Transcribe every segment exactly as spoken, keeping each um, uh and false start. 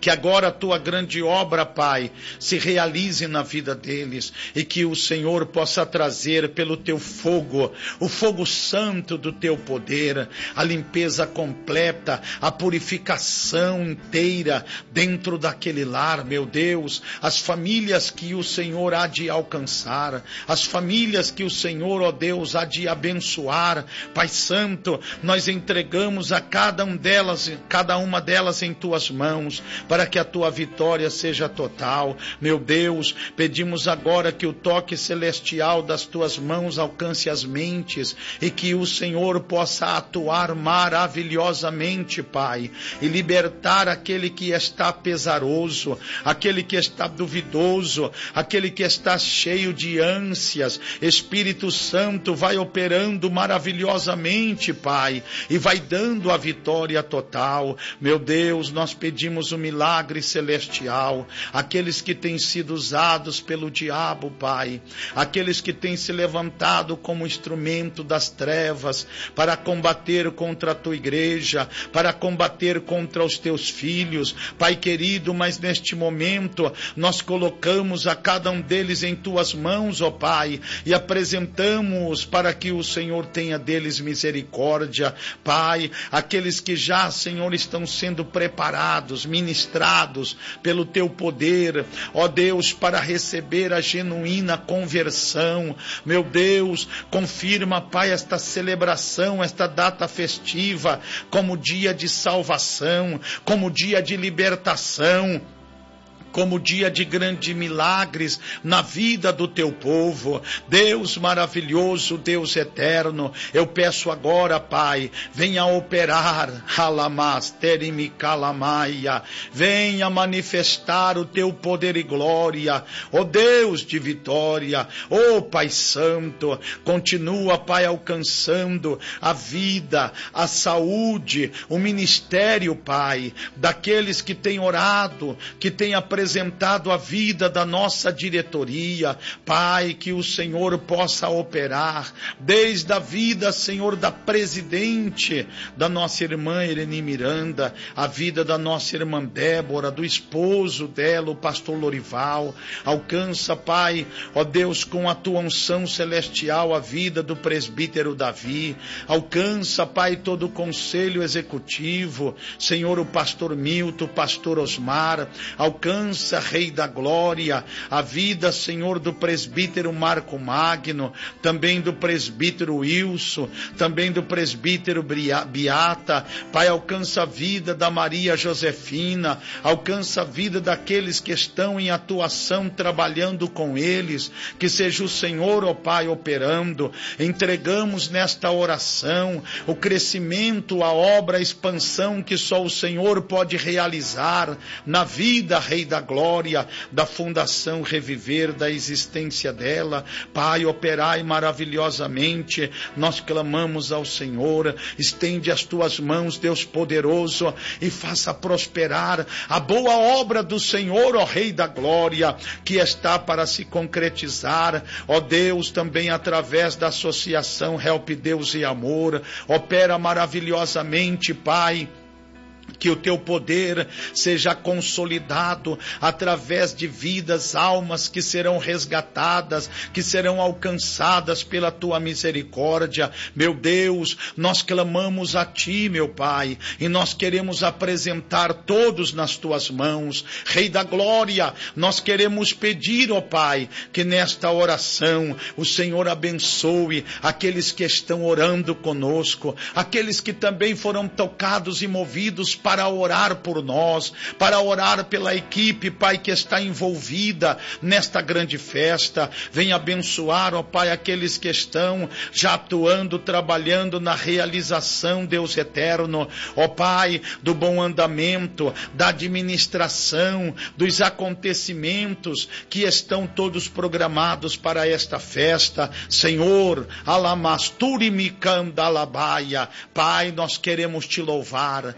que agora a tua grande obra, Pai, se realize na vida deles, e que o Senhor possa trazer pelo teu fogo, o fogo santo do teu poder, a limpeza completa, a purificação inteira dentro daquele lar, meu Deus, as famílias que o Senhor há de alcançar, as famílias que o Senhor, ó Deus, há de abençoar. Pai Santo, nós entregamos a cada um delas, cada uma delas em tuas mãos, para que a tua vitória seja total. Meu Deus, pedimos agora que o toque celestial das tuas mãos alcance as mentes, e que o Senhor possa atuar maravilhosamente, Pai, e libertar aquele que está pesaroso, aquele que está duvidoso, aquele que está cheio de ânsias. Espírito Santo, vai operando maravilhosamente, Pai, e vai dando a vitória total. Meu Deus, nós pedimos o milagre celestial, aqueles que têm sido usados pelo diabo, Pai, aqueles que têm se levantado como instrumento das trevas para combater contra a tua igreja, para combater contra os teus filhos, Pai querido, mas neste momento nós colocamos a cada um deles em tuas mãos, ó Pai, e apresentamos para que o Senhor tenha deles misericórdia, Pai, aqueles que já, Senhor, estão sendo preparados, ministrados pelo teu poder, ó Deus, para receber a genuína conversão. Meu Deus, confirma, Pai, esta celebração, esta data festiva, como dia de salvação, como dia de libertação, como dia de grandes milagres na vida do teu povo. Deus maravilhoso, Deus eterno, eu peço agora, Pai, venha operar, venha manifestar o teu poder e glória, ó Deus de vitória, ó Pai Santo, continua, Pai, alcançando a vida, a saúde, o ministério, Pai, daqueles que têm orado, que têm apresentado apresentado a vida da nossa diretoria, Pai, que o Senhor possa operar, desde a vida, Senhor, da presidente, da nossa irmã Irene Miranda, a vida da nossa irmã Débora, do esposo dela, o pastor Lorival, alcança, Pai, ó Deus, com a tua unção celestial, a vida do presbítero Davi, alcança, Pai, todo o conselho executivo, Senhor, o pastor Milton, o pastor Osmar, alcança, Rei da Glória, a vida, Senhor, do presbítero Marco Magno, também do presbítero Wilson, também do presbítero Beata, Pai, alcança a vida da Maria Josefina, alcança a vida daqueles que estão em atuação, trabalhando com eles, que seja o Senhor, ó Pai, operando. Entregamos nesta oração o crescimento, a obra, a expansão que só o Senhor pode realizar na vida, Rei da Glória, da Fundação Reviver, da existência dela. Pai, operai maravilhosamente, nós clamamos ao Senhor, estende as tuas mãos, Deus poderoso, e faça prosperar a boa obra do Senhor, ó Rei da Glória, que está para se concretizar, ó Deus, também através da associação Help Deus e Amor, opera maravilhosamente, Pai, que o teu poder seja consolidado através de vidas, almas que serão resgatadas, que serão alcançadas pela tua misericórdia. Meu Deus, nós clamamos a ti, meu Pai, e nós queremos apresentar todos nas tuas mãos. Rei da Glória, nós queremos pedir, ó Pai, que nesta oração o Senhor abençoe aqueles que estão orando conosco, aqueles que também foram tocados e movidos para orar por nós, para orar pela equipe, Pai, que está envolvida nesta grande festa. Venha abençoar, ó Pai, aqueles que estão já atuando, trabalhando na realização, Deus eterno, ó Pai, do bom andamento, da administração, dos acontecimentos que estão todos programados para esta festa. Senhor, alamasturi mikandalabaia, Pai, nós queremos te louvar, nós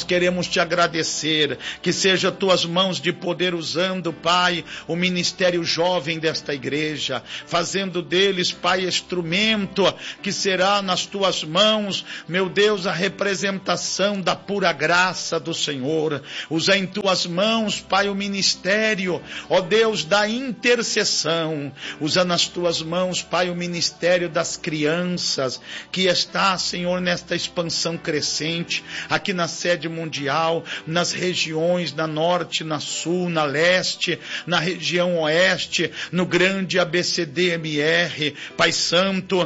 nós queremos te agradecer, que seja tuas mãos de poder usando, Pai, o ministério jovem desta igreja, fazendo deles, Pai, instrumento que será nas tuas mãos, meu Deus, a representação da pura graça do Senhor. Usa em tuas mãos, Pai, o ministério, ó Deus, da intercessão. Usa nas tuas mãos, Pai, o ministério das crianças, que está, Senhor, nesta expansão crescente, aqui na sede mundial, nas regiões, na norte, na sul, na leste, na região oeste, no grande A B C D M R, Pai Santo.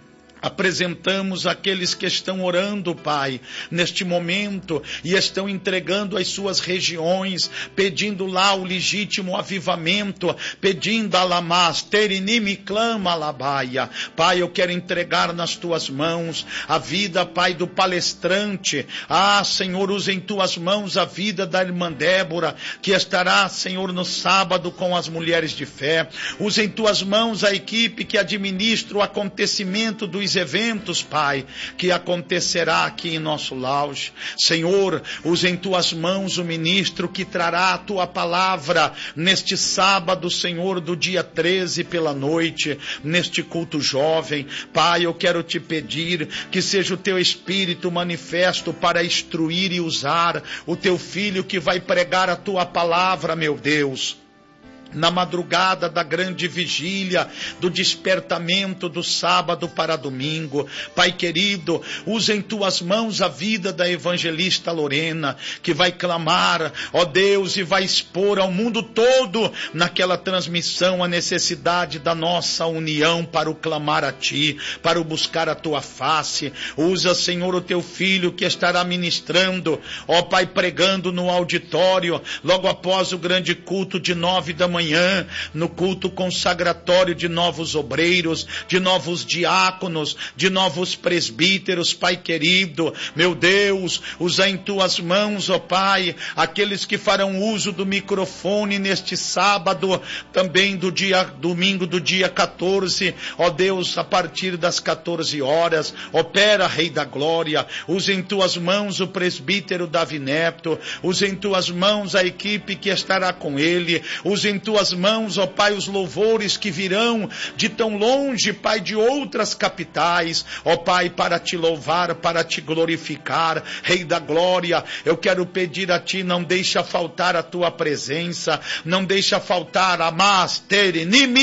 Apresentamos aqueles que estão orando, Pai, neste momento, e estão entregando as suas regiões, pedindo lá o legítimo avivamento, pedindo alamás, terinimi clama alabaia. Pai, eu quero entregar nas tuas mãos a vida, Pai, do palestrante. Ah, Senhor, usa em tuas mãos a vida da irmã Débora, que estará, Senhor, no sábado com as mulheres de fé. Usa em tuas mãos a equipe que administra o acontecimento dos eventos, Pai, que acontecerá aqui em nosso lounge. Senhor, usa em tuas mãos o ministro que trará a tua palavra neste sábado, Senhor, do dia treze pela noite, neste culto jovem. Pai, eu quero te pedir que seja o teu Espírito manifesto para instruir e usar o teu filho que vai pregar a tua palavra, meu Deus. Na madrugada da grande vigília, do despertamento do sábado para domingo. Pai querido, usa em tuas mãos a vida da evangelista Lorena, que vai clamar, ó Deus, e vai expor ao mundo todo, naquela transmissão, a necessidade da nossa união para o clamar a ti, para o buscar a tua face. Usa, Senhor, o teu filho que estará ministrando, ó Pai, pregando no auditório, logo após o grande culto de nove da manhã, Manhã, no culto consagratório de novos obreiros, de novos diáconos, de novos presbíteros. Pai querido, meu Deus, usa em tuas mãos, ó Pai, aqueles que farão uso do microfone neste sábado, também do dia, domingo do dia quatorze, ó Deus, a partir das quatorze horas, opera, Rei da Glória. Usa em tuas mãos o presbítero Davi Neto, usa em tuas mãos a equipe que estará com ele, usa em tuas mãos, ó Pai, os louvores que virão de tão longe, Pai, de outras capitais, ó Pai, para te louvar, para te glorificar, Rei da Glória. Eu quero pedir a ti, não deixa faltar a tua presença, não deixa faltar a mastere,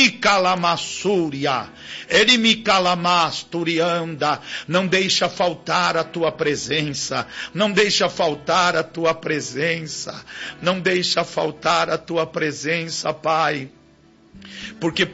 nimicalamassúria, erimicalamastorianda, não deixa faltar a tua presença, não deixa faltar a tua presença, não deixa faltar a tua presença, Pai, porque